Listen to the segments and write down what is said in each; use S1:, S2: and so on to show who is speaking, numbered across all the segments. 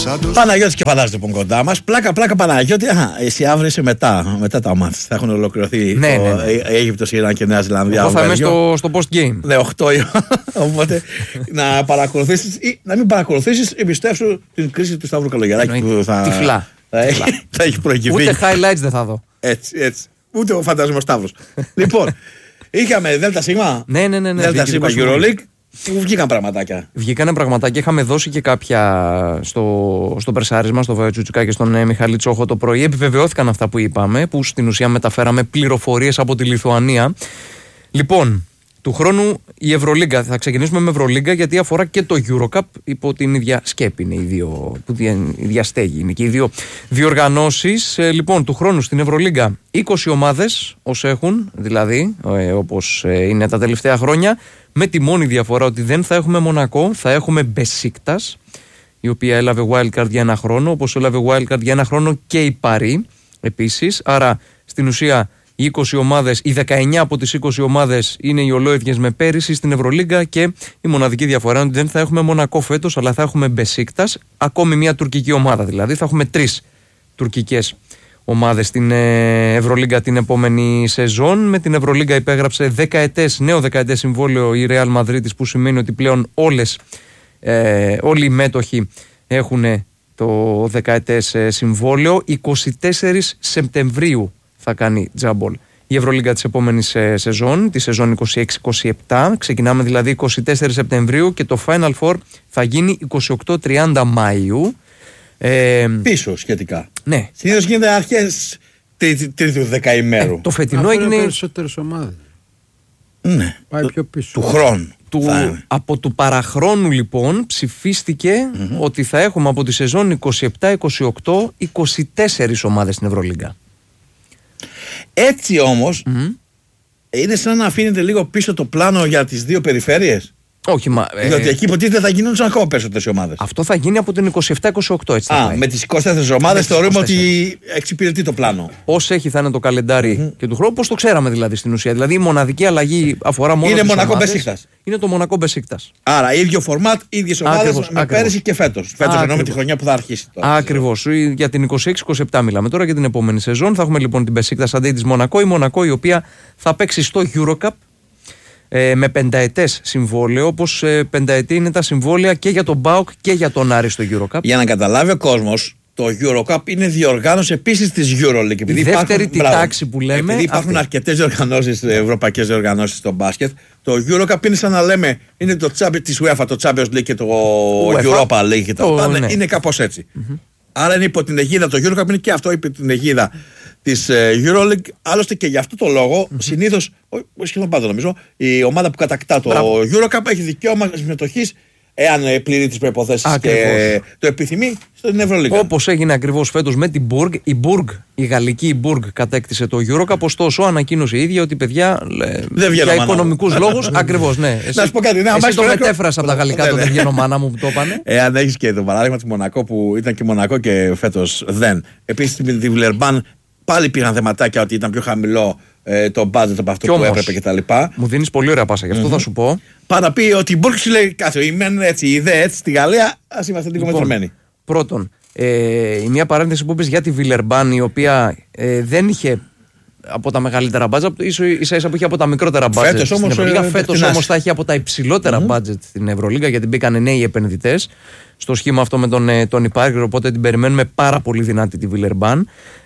S1: Παναγιώτης και Παλάς λοιπόν κοντά μας. Πλάκα Παναγιώτη. Εσύ αύριο είσαι μετά τα μάτς. Θα έχουν ολοκληρωθεί Αίγυπτος, Ιράν και Νέα Ζηλανδία.
S2: Εγώ θα είμαι στο post-game.
S1: Ναι, 8 οπότε να παρακολουθήσεις ή να μην παρακολουθήσεις, εμπιστεύσου την κρίση του Σταύρου Καλογεράκη που
S2: τυφλά.
S1: Θα έχει προηγηθεί.
S2: Ούτε highlights δεν θα δω.
S1: Έτσι. Ούτε ο φαντάζομαι ο Σταύρος. Λοιπόν, είχαμε ΔΣ.
S2: Ναι.
S1: ΔΣ EuroLeague. Βγήκαν πραγματάκια.
S2: Βγήκανε πραγματάκια. Είχαμε δώσει και κάποια στο περσάρισμα, στο Τσουτσουκά και στον Μιχαλή Τσόχο το πρωί. Επιβεβαιώθηκαν αυτά που είπαμε, που στην ουσία μεταφέραμε πληροφορίες από τη Λιθουανία. Λοιπόν, του χρόνου η Ευρωλίγκα. Θα ξεκινήσουμε με Ευρωλίγκα γιατί αφορά και το EuroCup. Υπό την ίδια σκέπη είναι η ίδια στέγη είναι και οι δύο διοργανώσεις. Λοιπόν, του χρόνου στην Ευρωλίγκα 20 ομάδες όσοι έχουν, δηλαδή όπως είναι τα τελευταία χρόνια, με τη μόνη διαφορά ότι δεν θα έχουμε Μονακό, θα έχουμε Μπεσίκτας, η οποία έλαβε wildcard για ένα χρόνο, όπως έλαβε wildcard για ένα χρόνο και η Παρί επίσης. Άρα στην ουσία οι 20 ομάδες, οι 19 από τις 20 ομάδες είναι οι ολόιδιες με πέρυσι στην Ευρωλίγκα και η μοναδική διαφορά είναι ότι δεν θα έχουμε Μονακό φέτος, αλλά θα έχουμε Μπεσίκτας, ακόμη μια τουρκική ομάδα δηλαδή. Θα έχουμε 3 τουρκικές ομάδες στην Ευρωλίγκα την επόμενη σεζόν. Με την Ευρωλίγκα υπέγραψε νέο δεκαετές συμβόλαιο η Real Madrid, που σημαίνει ότι πλέον όλοι οι μέτοχοι έχουν το δεκαετές συμβόλαιο. 24 Σεπτεμβρίου θα κάνει τζάμπολ η Ευρωλίγκα της επόμενης σεζόν, τη σεζόν 26-27. Ξεκινάμε δηλαδή 24 Σεπτεμβρίου και το Final Four θα γίνει 28-30 Μαΐου.
S1: Πίσω σχετικά.
S2: Ναι.
S1: Συνήθως γίνεται αρχές τρίτου δεκαημέρου.
S2: Το φετινό έγινε
S3: περισσότερες ομάδες.
S1: Ναι.
S3: Πάει πιο πίσω.
S1: Του χρόνου.
S2: Από του παραχρόνου λοιπόν ψηφίστηκε ότι θα έχουμε από τη σεζόν 27-28 24 ομάδες στην Ευρωλίγκα.
S1: Έτσι όμως είναι σαν να αφήνεται λίγο πίσω το πλάνο για τις δύο περιφέρειες.
S2: Όχι,
S1: διότι εκεί υποτίθεται θα γίνουν ακόμα περισσότερες ομάδες.
S2: Αυτό θα γίνει από την 27-28, έτσι.
S1: Με τις 24 ομάδες θεωρούμε ότι εξυπηρετεί το πλάνο.
S2: Πώς έχει θα είναι το καλεντάρι και του χρόνου, πώς το ξέραμε δηλαδή στην ουσία. Δηλαδή η μοναδική αλλαγή αφορά μόνο.
S1: Είναι Μονακό Μπεσίκτας.
S2: Είναι το Μονακό Μπεσίκτας.
S1: Άρα ίδιο φορμάτ, ίδιες ομάδες με πέρυσι και φέτος. Φέτος εννοώ με τη χρονιά που θα αρχίσει.
S2: Ακριβώς. Για την 26-27 μιλάμε τώρα για την επόμενη σεζόν. Θα έχουμε λοιπόν την Μπεσίκτας αντί της Μονακό. Η Μονακό η οποία θα παίξει στο EuroCup. Με πενταετές συμβόλαιο, όπως πενταετή είναι τα συμβόλαια και για τον ΠΑΟΚ και για τον Άρη στο EuroCup.
S1: Για να καταλάβει ο κόσμος, το EuroCup είναι διοργάνωση επίσης της EuroLeague.
S2: Η δεύτερη τάξη που λέμε.
S1: Επειδή υπάρχουν αρκετές διοργανώσεις, ευρωπαϊκές διοργανώσεις στο μπάσκετ, το EuroCup είναι σαν να λέμε είναι το της UEFA, το Champions League και το Europa League και τα ναι. Είναι κάπως έτσι. Άρα είναι υπό την αιγίδα, το EuroCup είναι και αυτό υπό την αιγίδα της EuroLeague. Άλλωστε και για αυτό το λόγο, συνήθως, σχεδόν πάντα νομίζω, η ομάδα που κατακτά το EuroCup έχει δικαίωμα συμμετοχής, εάν πληρεί τις προϋποθέσεις και το επιθυμεί, στην Ευρωλίγκα. Όπως
S2: έγινε ακριβώς φέτος με την Burg. Η γαλλική Burg κατέκτησε το EuroCup, ωστόσο ανακοίνωσε η ίδια ότι παιδιά για οικονομικούς λόγους. Ακριβώς, ναι.
S1: Να σου πω κάτι.
S2: Εσύ το μετέφρασε από τα γαλλικά το δεν βγαίνω μάνα μου που το είπανε.
S1: Εάν έχεις και το παράδειγμα της Μονακό που ήταν και Μονακό και φέτος δεν. Επίσης τη Βιλερμπάν πάλι πήγαν θεματάκια ότι ήταν πιο χαμηλό το budget από αυτό που έπρεπε κτλ.
S2: Μου δίνεις πολύ ωραία πάσα, γι' αυτό θα σου πω.
S1: Πάρα πει ότι η Μπούρκ σου λέει κάθε η μεν έτσι, η δε έτσι στη Γαλλία, ας είμαστε λίγο μετρημένοι.
S2: Πρώτον, η μία παρένθεση που είπες για τη Βιλερμπάν, η οποία δεν είχε από τα μεγαλύτερα budget, ίσα-ίσα που είχε από τα μικρότερα budget στην Ευρωλίγα. Φέτος όμως θα έχει από τα υψηλότερα budget στην Ευρωλίγα, γιατί μπήκανε νέοι επενδυτές στο σχήμα αυτό με τον Υπάρκερ, οπότε την περιμένουμε πάρα πολύ δυνατή τη Βιλερμπάν.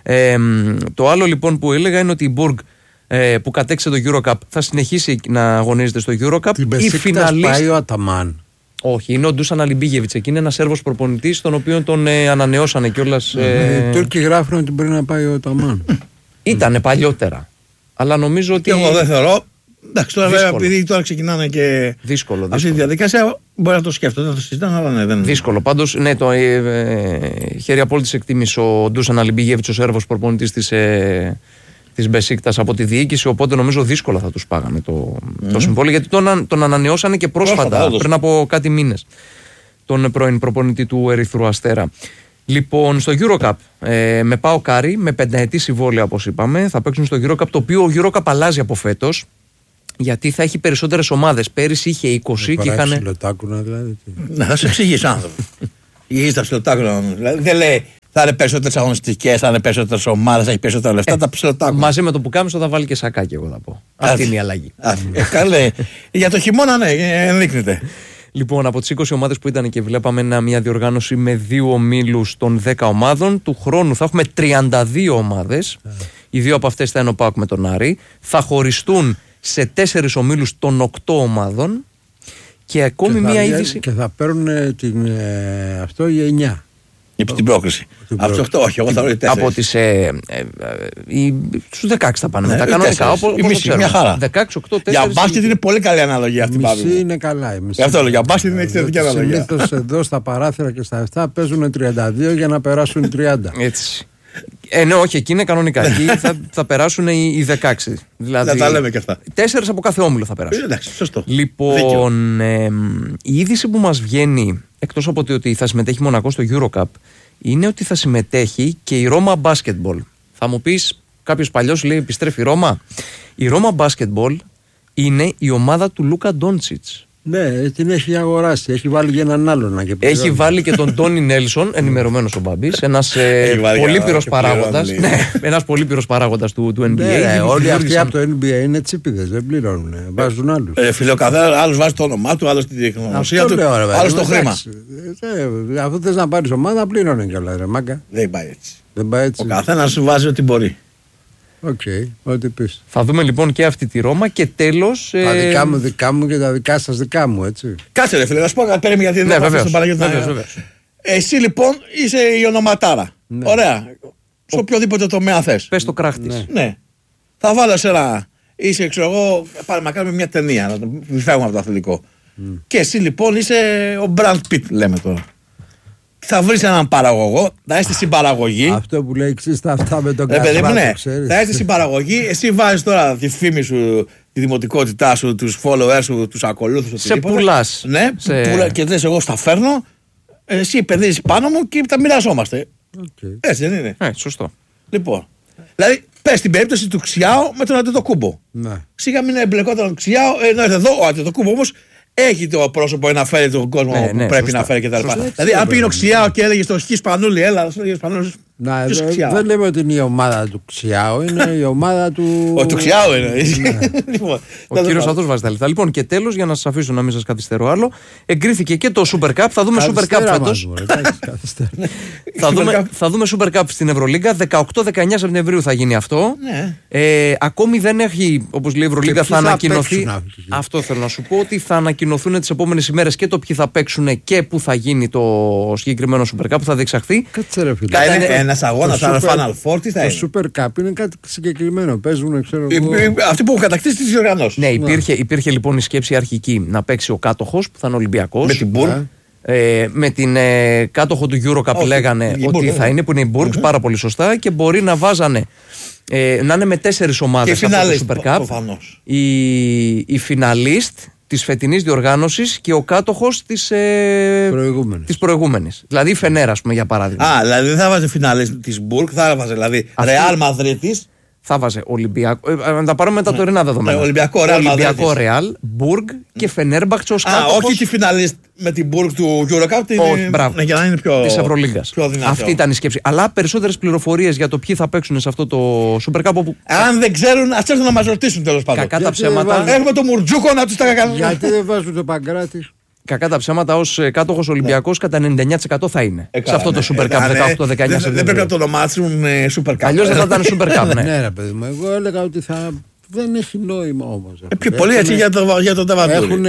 S2: Το άλλο λοιπόν που έλεγα είναι ότι η Burg που κατέξε το EuroCup θα συνεχίσει να αγωνίζεται στο EuroCup.
S3: Την Μπεσίκτας πάει ο Αταμάν.
S2: Όχι, είναι ο Ντούσαν Αλιμπίγεβιτς. Εκεί είναι ένας Σέρβος προπονητής, τον οποίο τον ανανεώσανε κιόλας.
S3: Οι Τούρκοι γράφουν ότι μπορεί να πάει ο Αταμάν.
S2: Ήτανε παλιότερα. Αλλά νομίζω ότι.
S1: Εγώ δεν θεωρώ. Εντάξει, τώρα βέβαια επειδή τώρα ξεκινάνε και.
S2: Δύσκολο.
S1: Αυτή τη διαδικασία μπορεί να το σκέφτονται, να το συζητάνε, αλλά ναι, δεν.
S2: Δύσκολο. Πάντως, ναι, το χέρι απόλυτης εκτίμηση ο Ντούσαν Αλιμπίγεβιτς, ο Σέρβος προπονητής της Μπεσίκτας από τη διοίκηση. Οπότε νομίζω δύσκολα θα τους πάγανε το συμβόλαιο, γιατί τον ανανεώσανε και πρόσφατα πριν από κάτι μήνες. Τον πρώην προπονητή του Ερυθρού Αστέρα. Λοιπόν, στο EuroCup με ΠΑΟΚ Άρη, με πενταετή συμβόλαια όπως είπαμε, θα παίξουν στο EuroCup, το οποίο ο EuroCup αλλάζει από φέτος, γιατί θα έχει περισσότερες ομάδες. Πέρυσι είχε 20 και είχαν.
S3: Ψιλοτάκουνα δηλαδή.
S1: Να σου εξηγήσω, άνθρωπο. Γυρίζει τα ψιλοτάκουνα. Δηλαδή δεν λέει θα είναι περισσότερες αγωνιστικές, θα είναι περισσότερες ομάδες, θα έχει περισσότερα λεφτά. Τα ψιλοτάκουνα.
S2: Μαζί με το πουκάμισο θα βάλει και σακάκι, εγώ θα πω. Αυτή είναι η αλλαγή.
S1: Καλέ. Για το χειμώνα, ναι, ενδείκνυται.
S2: Λοιπόν, από τις 20 ομάδες που ήταν και βλέπαμε μια διοργάνωση με 2 ομίλους των 10 ομάδων, του χρόνου θα έχουμε 32 ομάδες. Οι 2 από αυτές θα είναι ο ΠΑΟΚ με τον Άρη. Θα χωριστούν σε 4 ομίλους των 8 ομάδων. Και ακόμη μια είδηση.
S3: Και θα παίρνουν αυτό οι 9.
S1: Την πρόκριση. Από τους 8, όχι, εγώ θα λέω 4.
S2: Από τις. Στους 16 θα πάνε μετά. Κανονικά.
S1: Μια χαρά.
S2: 16, 8, 4.
S1: Για μπάσκετ είναι πολύ καλή αναλογία αυτή.
S3: Μισή είναι καλά.
S1: Γι' αυτό λέω. Για μπάσκετ είναι εξαιρετική αναλογία.
S3: Συνήθως εδώ στα παράθυρα και στα 7 παίζουν 32 για να περάσουν 30.
S2: Έτσι. Ναι, όχι, εκεί είναι κανονικά. Εκεί θα περάσουν οι 16. Δηλαδή,
S1: να τα λέμε και αυτά.
S2: 4 από κάθε όμιλο θα περάσουν.
S1: Εντάξει, σωστό.
S2: Λοιπόν, η είδηση που μας βγαίνει, εκτός από ότι θα συμμετέχει Μονακό στο Eurocup, είναι ότι θα συμμετέχει και η Ρώμα Basketball. Θα μου πεις, κάποιος παλιός λέει επιστρέφει η Ρώμα. Η Ρώμα Basketball είναι η ομάδα του Λούκα Ντόντσιτς.
S3: Ναι, την έχει αγοράσει. Έχει βάλει και έναν άλλον να και
S2: έχει βάλει και τον Τόνι Νέλσον, ενημερωμένος ο Μπάμπης, ένας πολύ πυρος παράγοντας. Ναι, ένας πολύ πυρος παράγοντας του NBA.
S3: Ναι, όλοι αυτοί από το NBA είναι τσίπηδες, δεν πληρώνουν. Βάζουν άλλους.
S1: Φίλε, ο καθένας άλλος βάζει το όνομά του, άλλος την τεχνογνωσία του, άλλος το χρήμα.
S3: Αφού θες να πάρεις ομάδα, πλήρωνε κιόλας, ρε μάγκα.
S1: Δεν πάει έτσι. Ο καθένας βάζει ό,τι μπορεί.
S3: Οκ, ό,τι πεις.
S2: Θα δούμε λοιπόν και αυτή τη Ρώμα και τέλος.
S3: Τα δικά μου και τα δικά σας δικά μου, έτσι.
S1: Κάτσε ρε φίλε, να σου πω κάτι γιατί δεν θα στον Παναγιώτη. Εσύ λοιπόν είσαι η ονοματάρα. Ναι. Ωραία. Σε οποιοδήποτε τομέα θες.
S2: Πες το κράχτης.
S1: Ναι. Θα βάλω ένα. Είσαι, ξέρω εγώ, πάμε να κάνουμε μια ταινία. Να φεύγουμε από το αθλητικό. Και εσύ λοιπόν είσαι ο Brad Pitt, λέμε τώρα. Θα βρεις έναν παραγωγό, θα είσαι στην παραγωγή.
S3: Αυτό που λέει εξίστα αυτά με τον
S1: Κασπάρ, ναι. Θα είσαι στην παραγωγή, εσύ βάζεις τώρα τη φήμη σου, τη δημοτικότητά σου, τους followers σου, τους ακολούθους.
S2: Σε πουλάς.
S1: Ναι, και λες εγώ στα φέρνω, εσύ επενδύσεις πάνω μου και τα μοιραζόμαστε. Έτσι δεν είναι?
S2: Σωστό.
S1: Λοιπόν, δηλαδή πες την περίπτωση του Xiao με τον Αντετοκούμπο. Σίγα μην εμπλεκόταν τον Xiao, ενώ εδώ ο Αντετοκούμπο όμως έχει το πρόσωπο να φέρει τον κόσμο που πρέπει να φέρει κτλ. Δηλαδή, αν πήγαινε ο Xiao και έλεγε στο Χι Σπανούλη, έλα, στο Χι Σπανούλη.
S3: Δεν λέμε ότι είναι η ομάδα του Xiao, είναι η ομάδα του.
S1: Ο του Xiao είναι.
S2: Ο κύριος αυτός βάζει τα λεφτά. Λοιπόν, και τέλος, για να σας αφήσω να μην σας καθυστερώ άλλο, εγκρίθηκε και το Super Cup. Θα δούμε Super Cup φέτος. Θα δούμε Super Cup στην Ευρωλίγκα. 18-19 Σεπτεμβρίου θα γίνει αυτό. Ακόμη δεν έχει, όπως λέει η Ευρωλίγκα, θα ανακοινωθεί. Αυτό θέλω να σου πω, ότι θα ανακοινωθούν τις επόμενες ημέρες και το ποιοι θα παίξουν και πού θα γίνει το συγκεκριμένο Super Cup που θα διεξαχθεί.
S3: Κάτσε ρε φίλε.
S1: Ένας αγώνας, ένα Final Four, τι θα είναι?
S3: Το Super Cup είναι κάτι συγκεκριμένο. Παίζουν, ξέρω εγώ.
S1: Αυτοί που έχουν κατακτήσει τις διοργανώσεις.
S2: Ναι, υπήρχε λοιπόν η σκέψη αρχική να παίξει ο κάτοχος που θα είναι Ολυμπιακός.
S1: Με την Burg.
S2: Με την κάτοχο του Eurocup λέγανε ότι θα είναι, που είναι η Burg, πάρα πολύ σωστά, και μπορεί να βάζανε να είναι με 4 ομάδες αυτό το Super Cup. Η φιναλίστ της φετινής διοργάνωσης και ο κάτοχος της προηγούμενης. Δηλαδή η Φενέρα, ας πούμε, για παράδειγμα.
S1: Δηλαδή δεν θα βάζει φινάλες της Μπουργκ, θα βάζει δηλαδή Ρεάλ Μαδρίτης.
S2: Θα βάζε Ολυμπιακό. Να τα πάρουμε μετά τωρινά δεδομένα.
S1: Ολυμπιακό
S2: Ρεάλ, Μπουργκ και Φενέρμπαχτσε ως κάτοχος.
S1: Όχι τη φιναλίστ με την Μπουργκ του Eurocup. Για να είναι πιο.
S2: Της Ευρωλίγκας. Αυτή ήταν η σκέψη. Αλλά περισσότερες πληροφορίες για το ποιοι θα παίξουν σε αυτό το Super Cup.
S1: Αν δεν ξέρουν, ας έρθουν να μας ρωτήσουν τέλος πάντων.
S2: Κακά τα ψέματα.
S1: Έχουμε το Μουρτζούκο να τους τα κάνουμε.
S3: Γιατί δεν βάζουν το Παγκράτη?
S2: Κακά τα ψέματα, ως κάτοχος Ολυμπιακός κατά 99% θα είναι σε αυτό το Super Cup 18-19.
S1: Δεν πρέπει να το ονομάσουμε Super Cup.
S2: Αλλιώς δεν θα ήταν Super Cup.
S3: Ναι, ρε παιδί μου, εγώ έλεγα ότι θα. Δεν έχει νόημα όμως.
S1: Πιο πολύ έτσι για τον Ταβαντούρη.
S3: Έχουν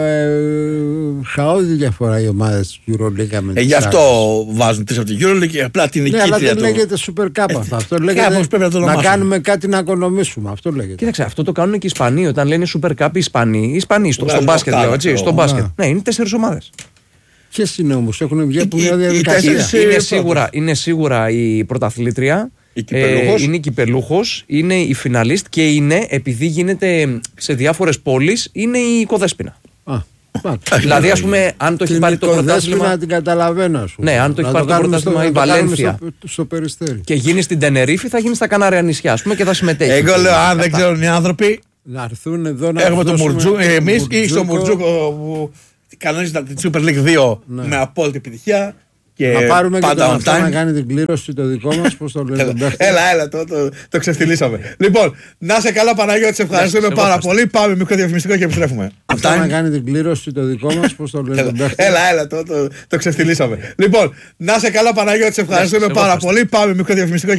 S3: χαόδη διαφορά οι ομάδες της Euroleague με
S1: γι' αυτό βάζουν τις από την Euroleague, απλά την νικήτρια του.
S3: Αλλά δεν λέγεται Super Cup αυτό. Αυτό λέγεται να κάνουμε κάτι να οικονομήσουμε. Αυτό λέγεται.
S2: Κοίταξε, αυτό το κάνουν και οι Ισπανοί. Όταν λένε Super Cup οι Ισπανοί στον μπάσκετ, λέω έτσι. Στον μπάσκετ. Ναι, είναι 4 ομάδες.
S3: Ποιες είναι όμως, έχουν βγει από μια διαδικασία.
S2: Είναι σίγουρα η πρωταθλήτρια. Είναι η κυπελούχος, είναι η φιναλίστ και είναι, επειδή γίνεται σε διάφορες πόλεις, είναι η Κοδέσποινα. Δηλαδή, ας πούμε, αν το έχει πάρει το πρωτάθλημα.
S3: Να την καταλαβαίνω, ας πούμε.
S2: Ναι, αν το έχει πάρει το πρωτάθλημα η Βαλένθια
S3: στο Περιστέρι
S2: και γίνει στην Τενερίφη, θα γίνει στα Κανάρια νησιά, ας πούμε, και θα συμμετέχει.
S1: Εγώ λέω, αν δεν ξέρουν οι άνθρωποι.
S3: Να έρθουν εδώ να.
S1: Έχουμε το Μουρτζούκο, εμείς ή στο Μουρτζούκο που κανονίζει την Super League 2 με απόλυτη επιτυχία. Και
S3: να πάρουμε και
S1: πάντα
S3: τον αυτό να κάνει την κλήρωση το δικό μας, πώς το λένε.
S1: Έλα, το ξεφτυλίσαμε. Λοιπόν, να σε καλά Παναγιώτη, σε ευχαριστούμε πάρα πολύ. Πάμε μικρό διαφημιστικό και επιστρέφουμε.
S3: Αυτό να κάνει την κλήρωση το δικό μας, πώς το λένε.
S1: Έλα, το ξεφτυλίσαμε. Λοιπόν, να σε καλά Παναγιώτη, σε ευχαριστούμε πάρα πολύ. Πάμε μικρό διαφημιστικό.